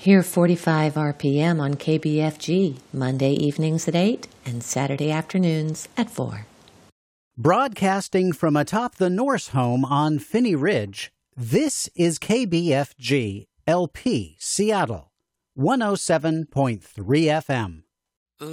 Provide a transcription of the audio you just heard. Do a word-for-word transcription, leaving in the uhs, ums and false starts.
Hear forty-five R P M on K B F G, Monday evenings at eight and Saturday afternoons at four. Broadcasting from atop the Norse home on Phinney Ridge, this is K B F G, L P, Seattle, one oh seven point three F M.